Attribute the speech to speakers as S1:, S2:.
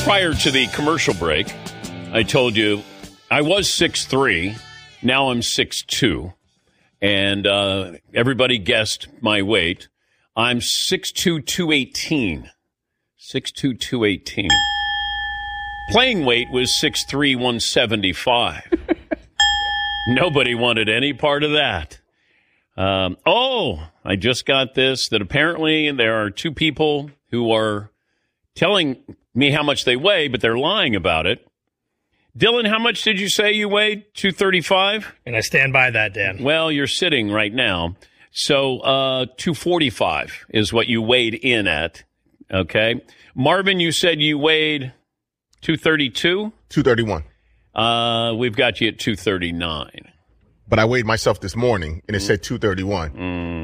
S1: Prior to the commercial break, I told you I was 6'3". Now I'm 6'2". And everybody guessed my weight. I'm 6'2", 218. 6'2", 218. Playing weight was 6'3", 175. Nobody wanted any part of that. I just got this, that apparently there are two people who are telling me how much they weigh, but they're lying about it. Dylan, how much did you say you weighed? 235?
S2: And I stand by that, Dan.
S1: Well, you're sitting right now. So 245 is what you weighed in at. Okay. Marvin, you said you weighed 232?
S3: 231.
S1: We've got you at 239.
S3: But I weighed myself this morning, and it said 231.